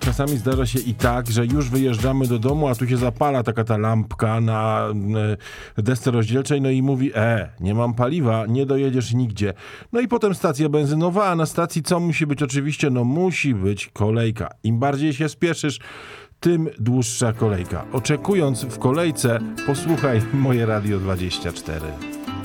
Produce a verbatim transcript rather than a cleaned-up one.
czasami zdarza się i tak, że już wyjeżdżamy do domu, a tu się zapala taka ta lampka na e, desce rozdzielczej, no i mówi, e, nie mam paliwa, nie dojedziesz nigdzie. No i potem stacja benzynowa, a na stacji co musi być? Oczywiście, no musi być kolejka. Im bardziej się spieszysz, tym dłuższa kolejka. Oczekując w kolejce, posłuchaj moje Radio dwadzieścia cztery.